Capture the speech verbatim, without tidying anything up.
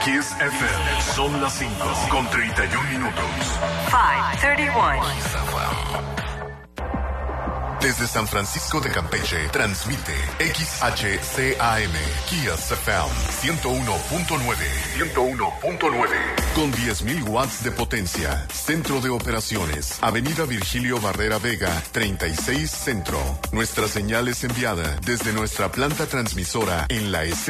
Kiss F M, son las cinco con treinta y un minutos. cinco treinta y uno. Desde San Francisco de Campeche, transmite X H C A M, Kiss F M, ciento uno punto nueve. ciento uno punto nueve. Con diez mil watts de potencia. Centro de operaciones, Avenida Virgilio Barrera Vega, treinta y seis Centro. Nuestra señal es enviada desde nuestra planta transmisora en la escena